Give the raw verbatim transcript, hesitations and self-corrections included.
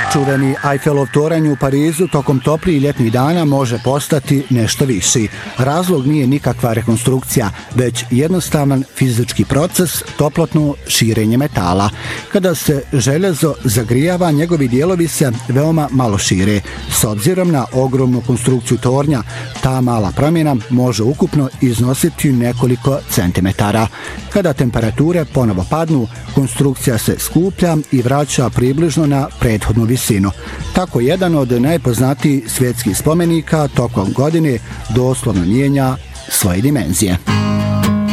Čuveni Eiffelov toranj u Parizu tokom toplih ljetnih dana može postati nešto viši. Razlog nije nikakva rekonstrukcija, već jednostavan fizički proces, toplotno širenje metala. Kada se željezo zagrijava, njegovi dijelovi se veoma malo šire. S obzirom na ogromnu konstrukciju tornja, ta mala promjena može ukupno iznositi nekoliko centimetara. Kada temperature ponovo padnu, konstrukcija se skuplja i vraća približno na prethodnu visinu. Tako jedan od najpoznatijih svjetskih spomenika tokom godine doslovno mijenja svoje dimenzije.